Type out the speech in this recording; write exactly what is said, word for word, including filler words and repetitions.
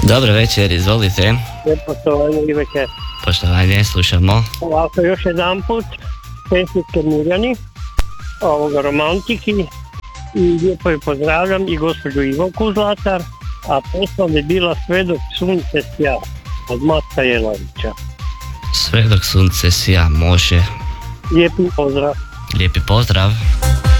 Dobro večer, izvolite. Poštovanje i večer. Poštovanje, slušamo. Ovako još jedan put, čestitke Mirjani, ovoga romantiki, i lijepo je pozdravljam i gospođu Ivanku Zlatar, a posla bi bila Sve dok sunce sja od Matka Jelavića. Sve dok sunce sja, može. Lijepi pozdrav. Lijepi pozdrav.